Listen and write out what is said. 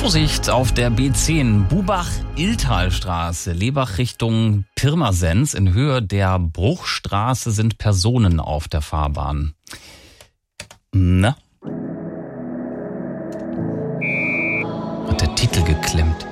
Vorsicht auf der B10 Bubach-Illtalstraße, Lebach Richtung Pirmasens. In Höhe der Bruchstraße sind Personen auf der Fahrbahn. Na? Hat der Titel geklemmt.